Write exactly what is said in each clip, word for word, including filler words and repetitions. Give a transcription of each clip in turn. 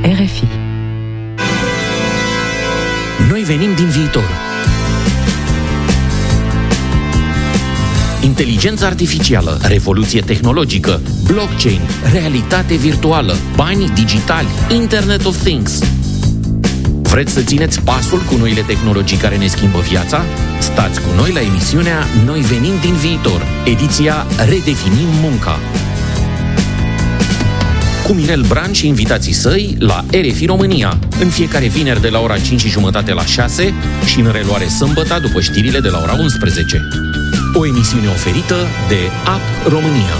R F I. Noi venim din viitor. Inteligența artificială, revoluție tehnologică, blockchain, realitate virtuală, bani digitali, Internet of Things. Vreți să țineți pasul cu noile tehnologii care ne schimbă viața? Stați cu noi la emisiunea Noi venim din viitor, ediția Redefinim munca. Cu Mirel Bran și invitații săi la R F I România, în fiecare vineri de la ora cinci și jumătate la șase și în reluare sâmbătă după știrile de la ora unsprezece. O emisiune oferită de App România.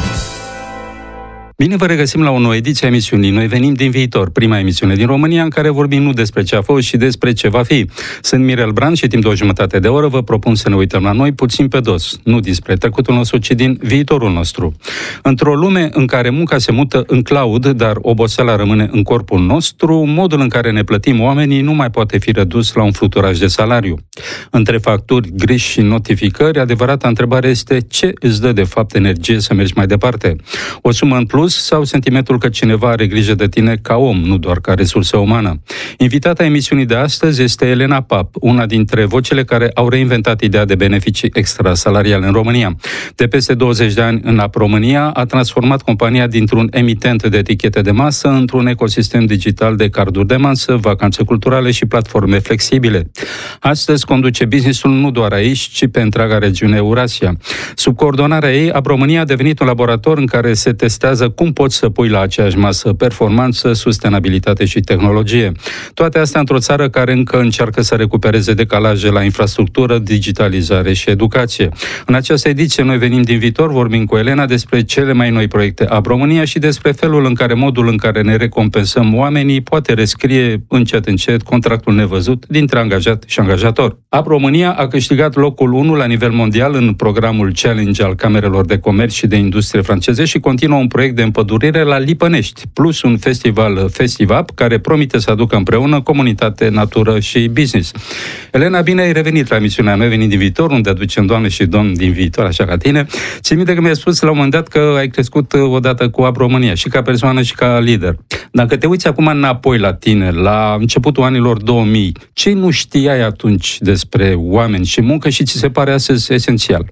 Bine vă regăsim la o nouă ediție a emisiunii Noi venim din viitor, prima emisiune din România în care vorbim nu despre ce a fost și despre ce va fi. Sunt Mirel Bran și timp de o jumătate de oră vă propun să ne uităm la noi puțin pe dos, nu despre trecutul nostru, ci din viitorul nostru. Într-o lume în care munca se mută în cloud, dar oboseala rămâne în corpul nostru, modul în care ne plătim oamenii nu mai poate fi redus la un fluturaj de salariu. Între facturi, griji și notificări, adevărata întrebare este ce îți dă de fapt energie să mergi mai departe? O sumă în plus sau sentimentul că cineva are grijă de tine ca om, nu doar ca resursă umană? Invitata emisiunii de astăzi este Elena Pap, una dintre vocile care au reinventat ideea de beneficii extrasalariale în România. De peste douăzeci de ani în App România a transformat compania dintr-un emitent de etichete de masă într-un ecosistem digital de carduri de masă, vacanțe culturale și platforme flexibile. Astăzi conduce business-ul nu doar aici, ci pe întreaga regiune Eurasia. Sub coordonarea ei, App România a devenit un laborator în care se testează cum poți să pui la aceeași masă performanță, sustenabilitate și tehnologie. Toate astea într-o țară care încă încearcă să recupereze decalaje la infrastructură, digitalizare și educație. În această ediție Noi venim din viitor, vorbim cu Elena despre cele mai noi proiecte App România și despre felul în care modul în care ne recompensăm oamenii poate rescrie încet încet contractul nevăzut dintre angajat și angajator. App România a câștigat locul unu la nivel mondial în programul Challenge al Camerelor de Comerț și de Industrie franceze și continuă un proiect de împădurire la Lipănești, plus un festival FestiVap care promite să aducă împreună comunitate, natură și business. Elena, bine ai revenit la emisiunea Noi venim din viitor, unde aducem doamne și domni din viitor, așa ca tine. Țin minte că mi-ai spus la un moment dat că ai crescut odată cu App România, și ca persoană și ca lider. Dacă te uiți acum înapoi la tine, la începutul anilor două mii, ce nu știai atunci despre oameni și muncă și ți se pare astăzi esențial?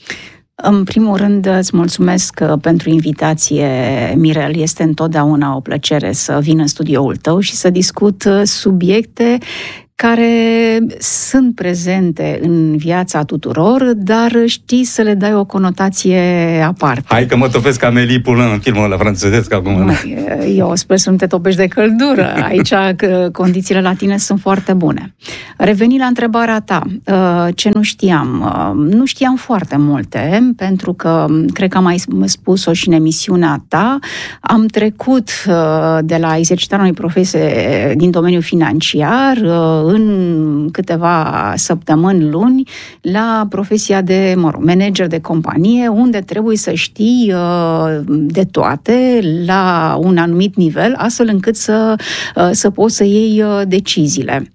În primul rând, îți mulțumesc pentru invitație, Mirel. Este întotdeauna o plăcere să vin în studioul tău și să discut subiecte care sunt prezente în viața tuturor, dar știi să le dai o conotație aparte. Hai că mă topesc ca Amélie Poulain în filmul ăla francezesc acum. Eu sper să nu te topești de căldură. Aici condițiile la tine sunt foarte bune. Reveni la întrebarea ta. Ce nu știam? Nu știam foarte multe, pentru că, cred că am mai spus-o și în emisiunea ta, am trecut de la exercitarea unei profesii din domeniul financiar în câteva săptămâni, luni, la profesia de, mă rog, manager de companie, unde trebuie să știi uh, de toate la un anumit nivel, astfel încât să, uh, să poți să iei uh, deciziile.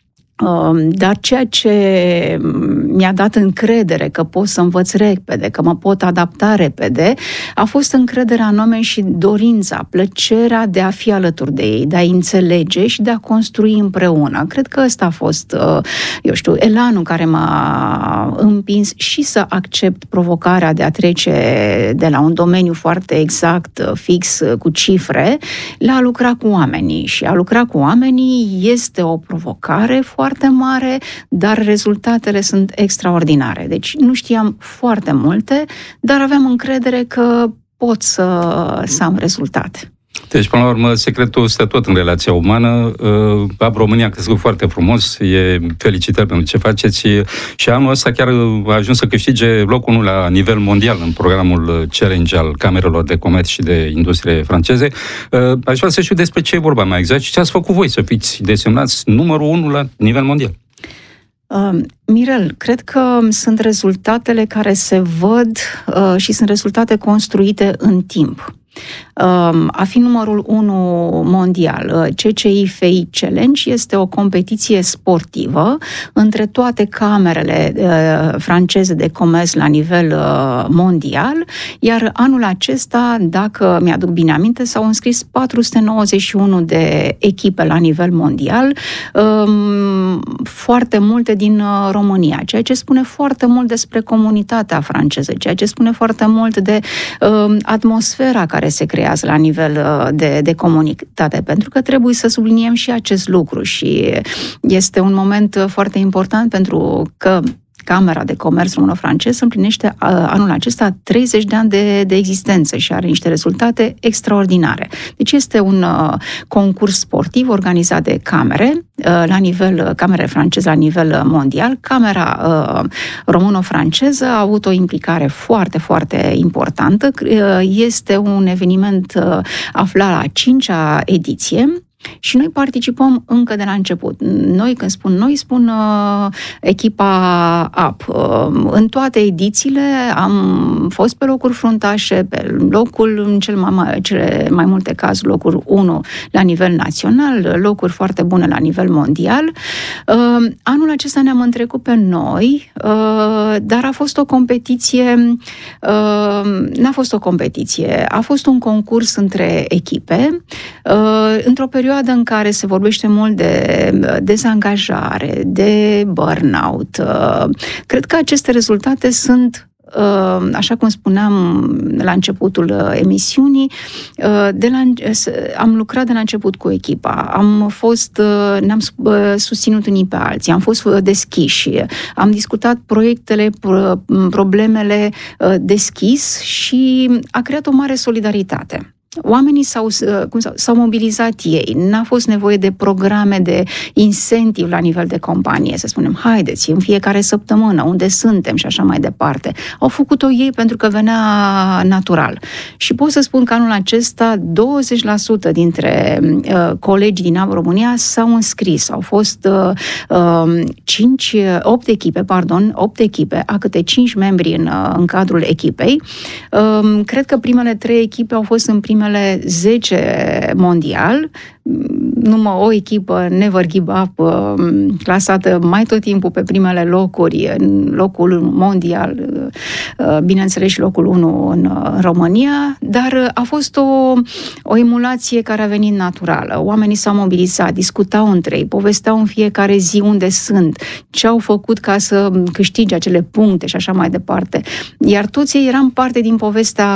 Dar ceea ce mi-a dat încredere că pot să învăț repede, că mă pot adapta repede, a fost încrederea în oameni și dorința, plăcerea de a fi alături de ei, de a înțelege și de a construi împreună. Cred că ăsta a fost, eu știu, elanul care m-a împins și să accept provocarea de a trece de la un domeniu foarte exact, fix, cu cifre, la a lucra cu oamenii. Și a lucra cu oamenii este o provocare foarte foarte mare, dar rezultatele sunt extraordinare. Deci nu știam foarte multe, dar aveam încredere că pot să, să am rezultate. Deci, până la urmă, secretul stă tot în relația umană. App România a crescut foarte frumos, e felicitări pentru ce faceți și anul ăsta chiar a ajuns să câștige locul unu la nivel mondial în programul Challenge al Camerelor de Comerț și de Industrie franceze. Aș vrea să știu despre ce e vorba mai exact și ce ați făcut voi să fiți desemnați numărul unu la nivel mondial. Uh, Mirel, cred că sunt rezultatele care se văd uh, și sunt rezultate construite în timp. A fi numărul unu mondial, C C I F I Challenge este o competiție sportivă între toate camerele franceze de comerț la nivel mondial, iar anul acesta, dacă mi-aduc bine aminte, s-au înscris patru sute nouăzeci și unu de echipe la nivel mondial, foarte multe din România, ceea ce spune foarte mult despre comunitatea franceză, ceea ce spune foarte mult de atmosfera care se creează la nivel de, de comunitate, pentru că trebuie să subliniem și acest lucru și este un moment foarte important pentru că Camera de Comerț Româno-Francez împlinește anul acesta treizeci de ani de, de existență și are niște rezultate extraordinare. Deci este un uh, concurs sportiv organizat de camere, uh, la nivel, camere franceze la nivel mondial. Camera uh, româno-franceză a avut o implicare foarte, foarte importantă. Uh, este un eveniment uh, aflat la a cincea ediție. Și noi participăm încă de la început. Noi, când spun noi, spun uh, echipa A P. Uh, în toate edițiile am fost pe locuri fruntașe, pe locul, în cel mai, cele mai multe cazuri, locul unu la nivel național, locuri foarte bune la nivel mondial. Uh, anul acesta ne-am întrecut pe noi, uh, dar a fost o competiție, uh, n-a fost o competiție, a fost un concurs între echipe, uh, într-o perioadă în care se vorbește mult de dezangajare, de burnout. Cred că aceste rezultate sunt, așa cum spuneam la începutul emisiunii, de la, am lucrat de la început cu echipa, am fost, ne-am susținut unii pe alții, am fost deschiși, am discutat proiectele, problemele deschis și a creat o mare solidaritate. Oamenii s-au, cum s-au, s-au mobilizat ei, n-a fost nevoie de programe de incentiv la nivel de companie, să spunem, haideți, în fiecare săptămână, unde suntem și așa mai departe. Au făcut-o ei pentru că venea natural. Și pot să spun că anul acesta douăzeci la sută dintre uh, colegii din A B România s-au înscris. Au fost uh, cinci, opt echipe, pardon, opt echipe, a câte cinci membri în, uh, în cadrul echipei. Uh, cred că primele trei echipe au fost în primele zece mondial, numai o echipă, Never Give Up, clasată mai tot timpul pe primele locuri, în locul mondial, bineînțeles și locul unu în România, dar a fost o, o emulație care a venit naturală. Oamenii s-au mobilizat, discutau între ei, povesteau în fiecare zi unde sunt, ce au făcut ca să câștige acele puncte și așa mai departe. Iar toți ei eram parte din povestea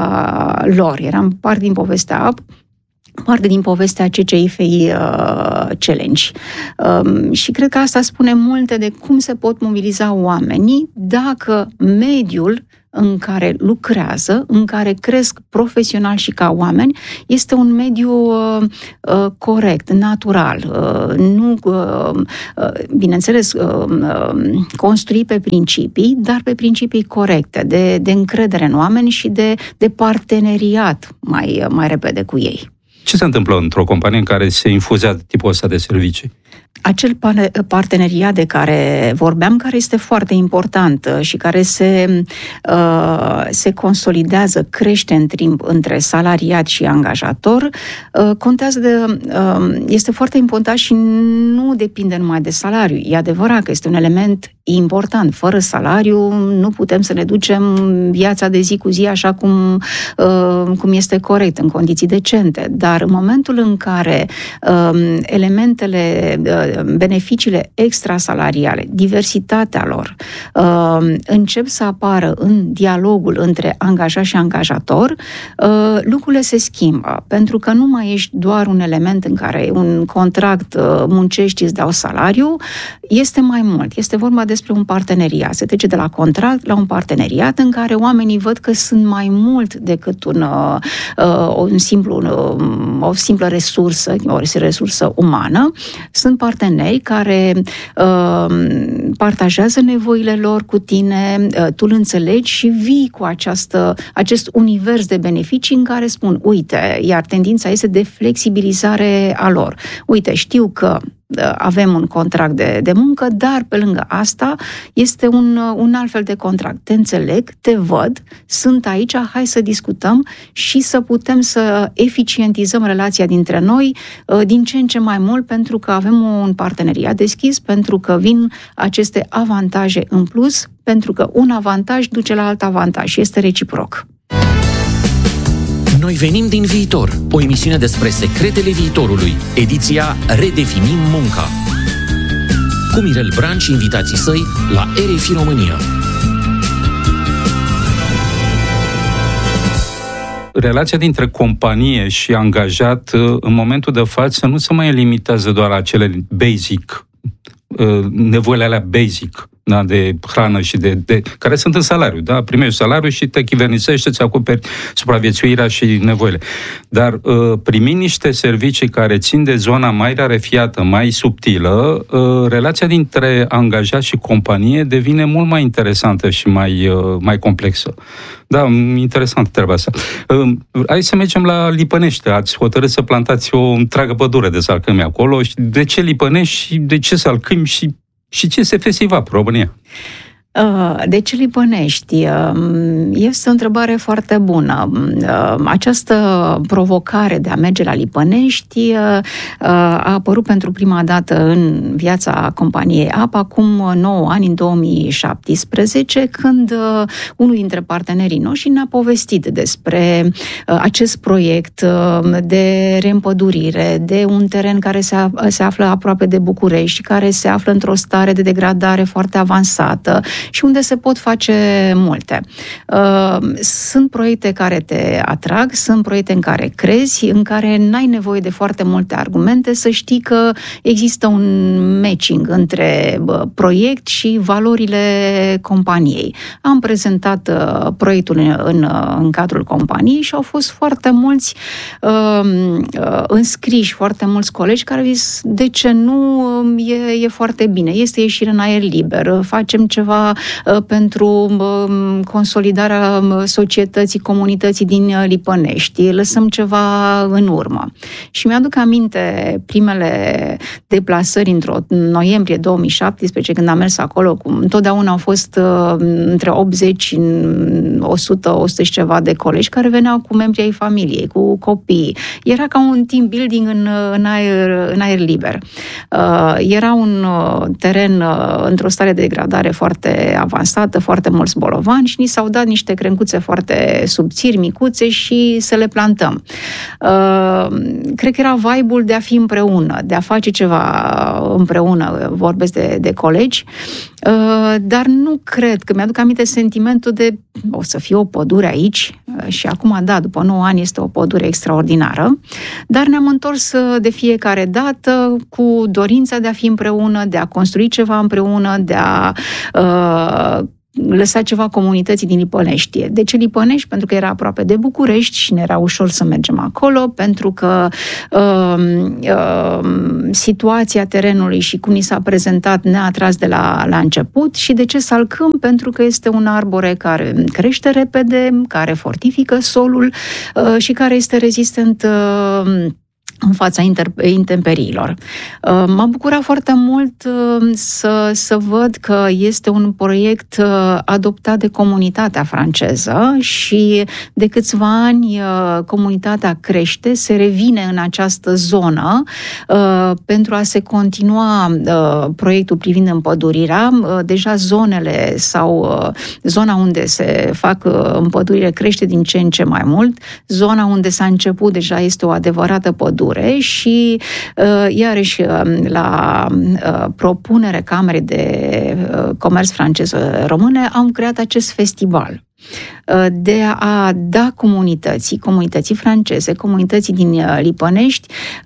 lor, eram parte din povestea A P, parte din povestea C C I F I uh, Challenge. Um, și cred că asta spune multe de cum se pot mobiliza oamenii dacă mediul în care lucrează, în care cresc profesional și ca oameni, este un mediu uh, uh, corect, natural, uh, nu, uh, uh, bineînțeles, uh, uh, construit pe principii, dar pe principii corecte, de, de încredere în oameni și de, de parteneriat mai, mai repede cu ei. Ce se întâmplă într-o companie în care se infuzează tipul ăsta de servicii? Acel parteneriat de care vorbeam, care este foarte important și care se, uh, se consolidează, crește în timp între salariat și angajator, uh, contează de, uh, este foarte important și nu depinde numai de salariu. E adevărat că este un element important. Fără salariu nu putem să ne ducem viața de zi cu zi așa cum, uh, cum este corect, în condiții decente. Dar în momentul în care uh, elementele, uh, beneficiile extrasalariale, diversitatea lor, uh, încep să apară în dialogul între angajat și angajator, uh, lucrurile se schimbă. Pentru că nu mai ești doar un element în care un contract uh, muncești, îți dau salariu, este mai mult. Este vorba despre un parteneriat. Se trece de la contract la un parteneriat în care oamenii văd că sunt mai mult decât un, uh, un simplu, uh, o simplă resursă, o resursă umană. Sunt parteneri care uh, partajează nevoile lor cu tine, uh, tu îl înțelegi și vii cu această, acest univers de beneficii în care spun, uite, iar tendința este de flexibilizare a lor. Uite, știu că avem un contract de, de muncă, dar pe lângă asta este un, un alt fel de contract. Te înțeleg, te văd, sunt aici, hai să discutăm și să putem să eficientizăm relația dintre noi din ce în ce mai mult, pentru că avem un parteneriat deschis, pentru că vin aceste avantaje în plus, pentru că un avantaj duce la alt avantaj și este reciproc. Noi venim din viitor, o emisiune despre secretele viitorului, ediția Redefinim munca. Cu Mirel Bran și invitații săi la R F I România. Relația dintre companie și angajat în momentul de față nu se mai limitează doar la cele basic, nevoile alea basic, da, de hrană și de, de... care sunt în salariu, da? Primești salariu și te chivernisești, îți acoperi supraviețuirea și nevoile. Dar uh, primind niște servicii care țin de zona mai rarefiată, mai subtilă, uh, relația dintre angajat și companie devine mult mai interesantă și mai, uh, mai complexă. Da, interesant treaba asta. Uh, hai să mergem la Lipănești. Ați hotărât să plantați o întreagă pădure de salcâmi acolo. De ce Lipănești și de ce salcâmi și Și ce este festival în România? De ce Lipănești? Este o întrebare foarte bună. Această provocare de a merge la Lipănești a apărut pentru prima dată în viața companiei A P acum nouă ani, în două mii șaptesprezece, când unul dintre partenerii noștri ne-a povestit despre acest proiect de reîmpădurire, de un teren care se, se află aproape de București, care se află într-o stare de degradare foarte avansată și unde se pot face multe. Sunt proiecte care te atrag, sunt proiecte în care crezi, în care n-ai nevoie de foarte multe argumente, să știi că există un matching între proiect și valorile companiei. Am prezentat proiectul în, în, în cadrul companiei și au fost foarte mulți uh, înscriși, foarte mulți colegi care au zis, de ce nu, e, e foarte bine, este ieșire în aer liber, facem ceva pentru consolidarea societății, comunității din Lipănești, lăsăm ceva în urmă. Și mi-aduc aminte primele deplasări într-o noiembrie două mii șaptesprezece, când am mers acolo, cu, întotdeauna au fost uh, între optzeci, o sută, o sută și ceva de colegi care veneau cu membrii ai familiei, cu copii. Era ca un team building în, în, aer, în aer liber. Uh, era un uh, teren uh, într-o stare de degradare foarte avansată, foarte mulți bolovani și ni s-au dat niște crenguțe foarte subțiri, micuțe și să le plantăm. Uh, cred că era vibe-ul de a fi împreună, de a face ceva împreună, vorbesc de, de colegi, uh, dar nu cred, că mi-aduc aminte sentimentul de o să fie o pădure aici uh, și acum, da, după nouă ani este o pădure extraordinară, dar ne-am întors de fiecare dată cu dorința de a fi împreună, de a construi ceva împreună, de a uh, lăsa ceva comunității din Lipănești. De ce Lipănești? Pentru că era aproape de București și ne era ușor să mergem acolo, pentru că uh, uh, situația terenului și cum ni s-a prezentat ne-a atras de la, la început. Și de ce Salcâm? Pentru că este un arbore care crește repede, care fortifică solul uh, și care este rezistent uh, în fața intemperiilor. M-a bucurat foarte mult să, să văd că este un proiect adoptat de comunitatea franceză și de câțiva ani comunitatea crește, se revine în această zonă pentru a se continua proiectul privind împădurirea. Deja zonele sau zona unde se fac împădurire crește din ce în ce mai mult. Zona unde s-a început deja este o adevărată pădure și iarăși la propunere Camerei de Comerț francez-române am creat acest festival de a da comunității, comunității franceze, comunității din Lipănești,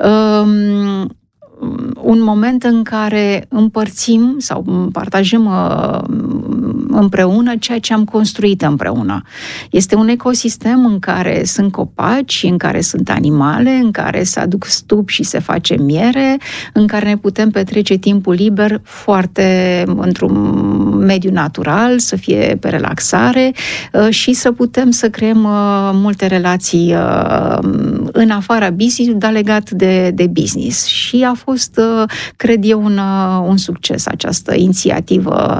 un moment în care împărțim sau partajăm împreună ceea ce am construit împreună. Este un ecosistem în care sunt copaci, în care sunt animale, în care se aduc stup și se face miere, în care ne putem petrece timpul liber foarte într-un mediu natural, să fie pe relaxare și să putem să creăm multe relații în afara business, dar legat de, de business. Și a fost, cred eu, un, un succes această inițiativă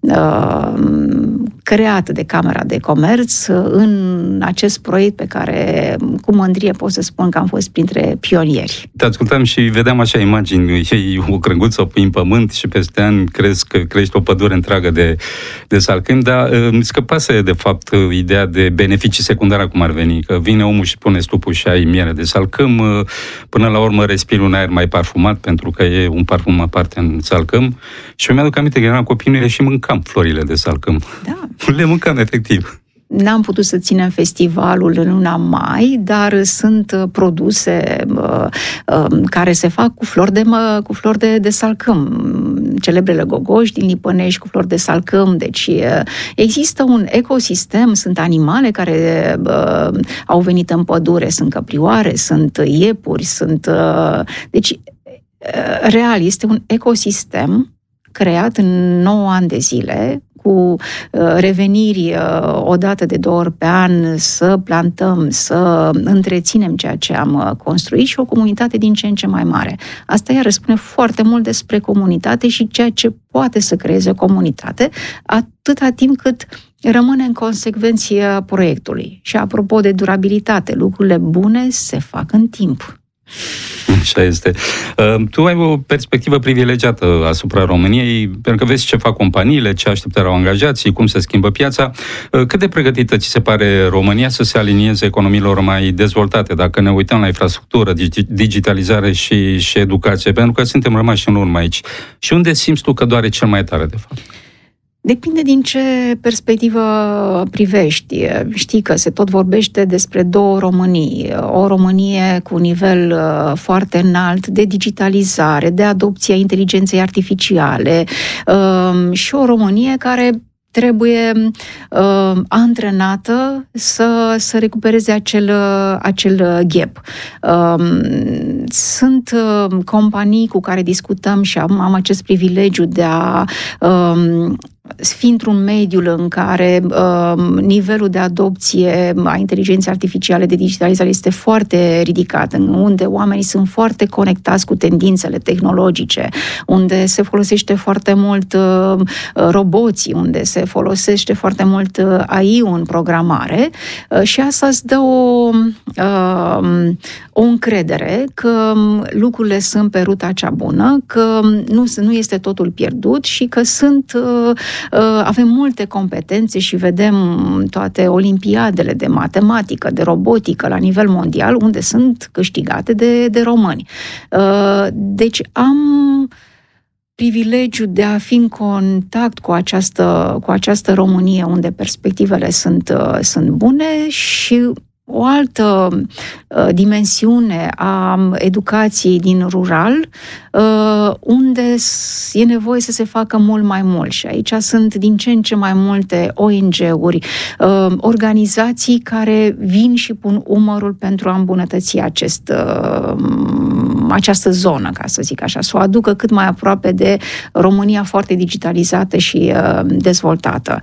creată de Camera de Comerț în acest proiect pe care, cu mândrie, pot să spun că am fost printre pionieri. Te ascultam și vedeam așa imagini, o crânguță în pământ și peste ani cresc, crește o pădure întreagă de, de salcâm, dar îmi scăpase de fapt ideea de beneficii secundare, cum ar veni, că vine omul și pune stupul și ai miere de salcâm, până la urmă respiri un aer mai parfumat, pentru că e un parfum aparte în salcâm, și eu mi-aduc aminte că eram copii și mâncam florile de salcâm. Da. Le mâncam efectiv. N-am putut să ținem festivalul în luna mai, dar sunt produse uh, uh, care se fac cu flori de, mă, cu flori de, de salcâm. Celebrele gogoși din Lipănești cu flori de salcâm. Deci uh, există un ecosistem, sunt animale care uh, au venit în pădure, sunt căprioare, sunt iepuri, sunt... Uh, deci, uh, real, este un ecosistem creat în nouă ani de zile, cu uh, reveniri uh, o dată de două ori pe an, să plantăm, să întreținem ceea ce am uh, construit și o comunitate din ce în ce mai mare. Asta iar spune foarte mult despre comunitate și ceea ce poate să creeze comunitate, atâta timp cât rămâne în consecvenție proiectului. Și apropo de durabilitate, lucrurile bune se fac în timp. Așa este. Tu ai o perspectivă privilegiată asupra României, pentru că vezi ce fac companiile, ce așteptări au angajații, cum se schimbă piața. Cât de pregătită ți se pare România să se alinieze economiilor mai dezvoltate, dacă ne uităm la infrastructură, digitalizare și, și educație, pentru că suntem rămași în urmă aici. Și unde simți tu că doare cel mai tare, de fapt? Depinde din ce perspectivă privești. Știi că se tot vorbește despre două Românii. O Românie cu un nivel foarte înalt de digitalizare, de adopție a inteligenței artificiale și o Românie care trebuie uh, antrenată să, să recupereze acel, acel gap. Uh, sunt uh, companii cu care discutăm și am, am acest privilegiu de a uh, fi într-un mediu în care uh, nivelul de adopție a inteligenței artificiale, de digitalizare este foarte ridicat, unde oamenii sunt foarte conectați cu tendințele tehnologice, unde se folosește foarte mult uh, roboții, unde se folosește foarte mult uh, A I-ul în programare uh, și asta îți dă o, uh, o încredere că lucrurile sunt pe ruta cea bună, că nu, nu este totul pierdut și că sunt uh, avem multe competențe și vedem toate olimpiadele de matematică, de robotică la nivel mondial, unde sunt câștigate de, de români. Deci am privilegiul de a fi în contact cu această, cu această Românie, unde perspectivele sunt, sunt bune, și o altă uh, dimensiune a educației din rural, uh, unde e nevoie să se facă mult mai mult. Și aici sunt din ce în ce mai multe O N G-uri, uh, organizații care vin și pun umărul pentru a îmbunătăți acest, uh, această zonă, ca să zic așa, să o aducă cât mai aproape de România foarte digitalizată și uh, dezvoltată.